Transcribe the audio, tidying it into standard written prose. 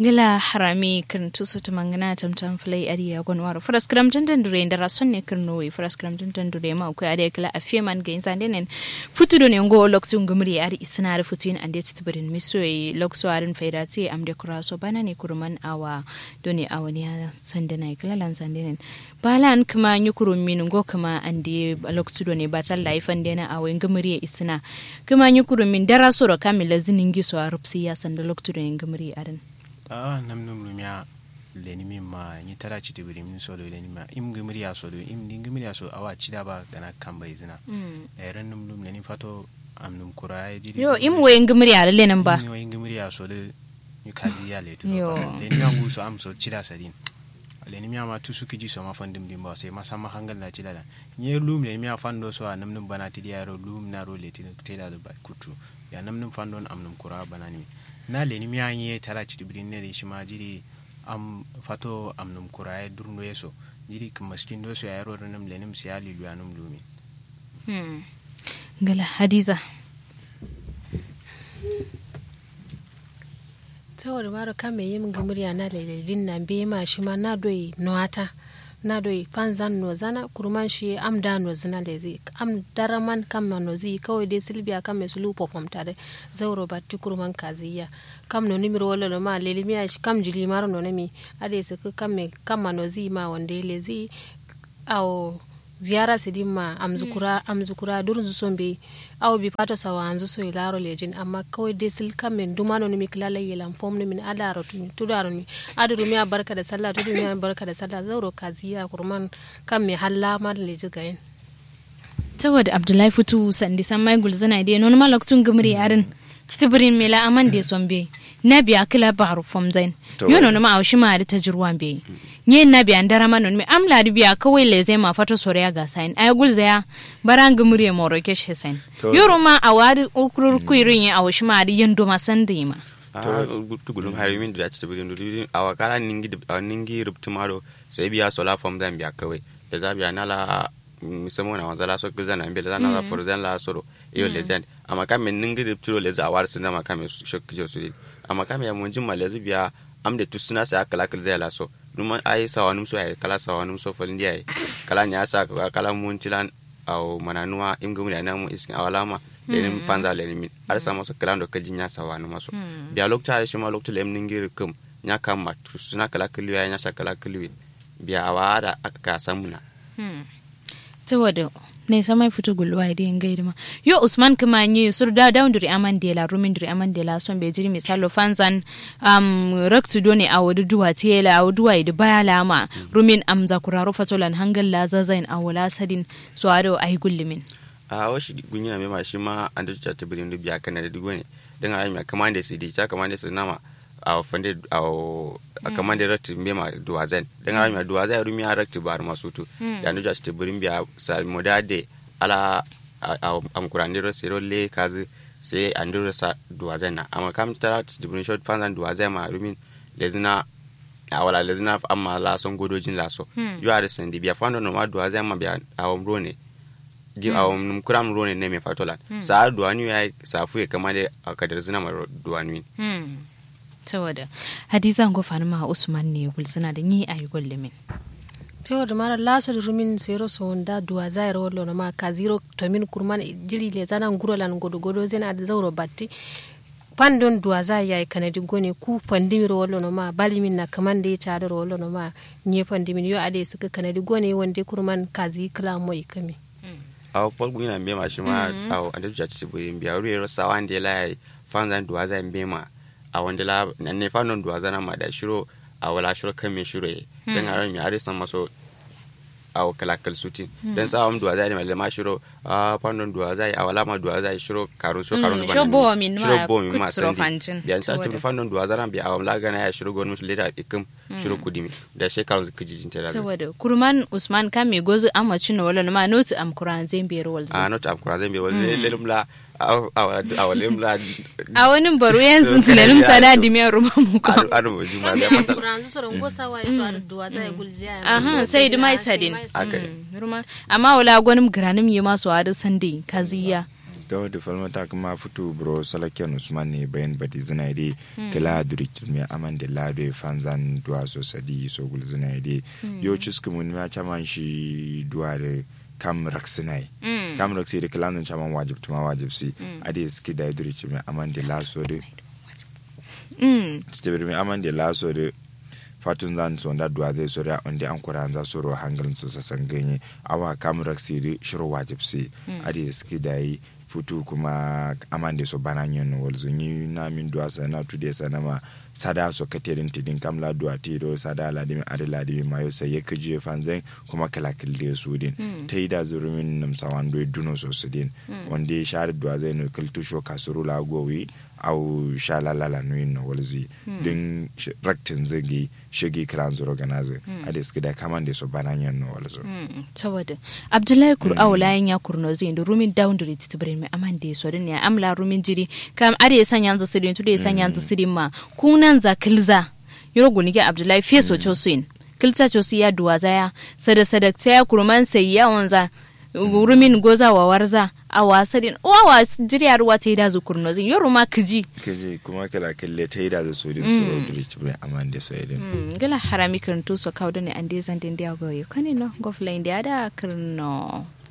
Gila harami kan tusu tumangana tamtam flay adiya gonwaro faras kram tantan dure ndara sonne kirnowi faras kram tantan dure ma ko adiya kala afeman ga insandenen futudo ne ngo loksu ngumri ari isnar futuin ande tibrin misoi loksu arin faidati amde kuraso banane kurman awa doni awani sandana kala lan sandenen balan kuma nyukuru min ngo kuma ande loksu doni batal laifan dena awen ngumri isna kuma nyukuru min dara soro kamila ziningi so arupsi ya sanda loksu doni ngumri arin namnum lumia lenimi ma ni tara chiti buri min solo lenimi im gumri ya solo im dingumri ya so awa chida ba gana kamba izina ran num lum leni fato amnum kurai jidi yo im we ngumri ya lenan ba yo ngumri ya solo ni kazi ya leto lenimi angu so am so chida sadin lenimi ma tusu kiji so ma fandim dimba sai ma sama hangal na chida da ni lum lenimi ya fando so namnum banati ya ro lum na ro leti tela da ba kutu ya namnum fandon amnum kura banani na leni mi anye tara ci tibrin ne shi ma jiri am fato amnum kuraye durno yeso jiri kamaskin do so yaro ranam lenim siyali luanum lumi gala hadiza tawar maro kame yim gumriya na lele din na be ma shi ma na doyi noata na doyi panzan no zana kurman shi am da no zana lezi am daraman kam no zi kawai dai silbiya kam su lupo pomtare zauro batti kurman kaziya kam no nimiro wala no ma lele mi shi kam jili maro no nemi ade se kam no zi ma wande lezi aw ziyara sidimma amzukura durun su sombe aw bi pato sawa anzu so ilaro lejin amma kawai dai sil kamen dumano ni miklala yelam fom ni min adaro tuni tudaro ni aduru mi barka da sallah tudu mi barka da sallah zauro kaziya kurman kam me halla mar leji gayin tawad abdullahi futu sandi samai gulzana dai non malaktun gumri yarin tibrin mela amande sombe nabi akila baru fom zain yono ma awshi ma da tajruwan be nye nabi andara manon mi amla biya kawai leze ma fato soriya ga sain ay gulzaya barang gumriye moro ke shesain yoro ma awari ukurur kuirin ya awshi ma da yando ma sandima tugulum harimin da tibrin do awakala ningi rubtumaro sai biya sola fom zan biya kawai da zabiya nala misamona wanzala so gizana mbele zana la forzan la soro iyo lezen ama kame ningi rubturo leza awar sinama kame shokkijo su ama kame ya munjin malezu biya amde tusuna sai akala zai la so numan ai sawanum so ai kala sawanum so falindi ai kala nya sa kala muntilan au mananua imgumu na namu iskin awalama lenin panza lenin arsa maso kala ndo kajinya sawanum maso biya lokta shi ma lokta lem ningi kum nya kam tusuna kala kliwa nya sha kala kliwi biya awara aka samuna tawada ne samai fito gulwa idan gaidima yo usman kuma ni sur da duri amandela ruminduri amandela son be jiri misalo fanzan raktu doni awadu duwa tela awduwa idi bayalama rumin amza kuraro fatolan hangal la zazain awala sadin so ado ay gullimin washi gunyina me ma shi ma anda ta tabirin du biya kana da dugone dan ay ma kamande sidi cha kamande sinama aw fande aw kamande rakti me ma duwazen dan ay ma duwazen rumi rakti bar masutu ya ndo just tabirin biya sal modade ala am kurandiro sero le kazi sai andiro sa duwazen na amma kam tara tabirin short fanzan duwazen ma rumi lezina awala lezina amma la son godojin la so you are send biya fando no ma duwazen ma biya awom rone gi awom num kuram rone ne me fatolan sa duwani ya safu e kamade akadar zina ma duwani tawada hadiza ngo fanuma usman ne gulzana da ni ayi gollemin tawada mara lasar rumin zero so wanda duwa zairo wallo no ma ka zero to min kurman jili le zana ngurolan godo zena da zauro batti pandon duwa za yayi kanadi gone ku pandimiro wallo no ma balimin na kamande ta da wallo no ma nye pandimin yo ade suka kanadi gone wande kurman kazi kala moy kami aw pol guna mbe ma shima aw ande jati tibo mbiya ruero sawande la fanzan duwa za mbe ma awande la ne fanon duwa zana ma da shiro awala shiro kame shiro dan aran mi are san maso aw kalakal sutin dan sawam duwa za ne ma shiro fanon duwa za awala ma duwa za shiro karun bana shiro bo min ma sandi biyan ta tibo fanon duwa zana bi awam la gana ya shiro gonu leda ikum shiro kudimi da shekarun kijijin tara saboda kurman usman kame gozu amma cino wala ma not am kuran zembe rol not am kuran zembe wala lelum la awalem la awonin baro yanzu silelum sada dimiya ruma mu ko aro juma da mata kuran so rongo sawa iso ar duwa za guljiya sai da mai sadin ruma amma wala gonim granim yima so ar sande kaziya gawa da falmata kuma fito bro salakiyan usman ne bayan badi zina dai kala durikir mai aman da lado fanzan duwa so sadi so gul zina dai yo cisku mun ma chaman shi duwa da kam raksinai kam raksi da kalan chaman wajib tuma wajib si ade ski da durikir mai aman da laso da tibir mai aman da laso da fatun zan so da duwa zai sori onde an kuran za soro hangalin su sasan ganye awa kam raksi shiro wajib si ade ski da yi futu kuma amande so bananyon walzunyi na min duwa sana tude sana ma sada so katerin tidin kamla duwa tiro sada ladimi ladimi mayo sai kaje fanzan kuma kala kilde su din taida zurumin namsawan do duno so sudin wanda shar duwa zai no kultu sho kasuru la gowi au shalalala no yin walzi din raktin zagi shigi kran zuro ganaze ades kida kamande so bananyon no walzo tawada abdullahi kur awlayin ya kurno zai da rumin down the to bring me amande so din ya amla rumin jiri kam are sanya yanzu sidin tude sanya yanzu sidin ma kunan za kilza yoro gunige abdullahi feso chosin kilza chosi ya duwaza ya sada ya kurman sai ya wanza rumin goza wa warza a wasadin wawa jiriya ruwa ta yi da zukurno zin yoro ma kiji kuma kala kalle ta yi da su din su rodri cibre amande so yedin gala harami kan to so kawdo ne ande zan din dia goyo kanino gofla india da kirno